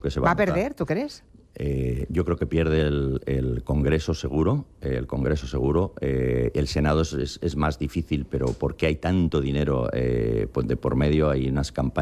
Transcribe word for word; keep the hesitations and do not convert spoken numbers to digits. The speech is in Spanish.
que se va, ¿Va a a perder, tú crees? Eh, yo creo que pierde el, el Congreso seguro, eh, el Congreso seguro. Eh, el Senado es, es, es más difícil, pero porque hay tanto dinero eh, pues de por medio, hay unas campañas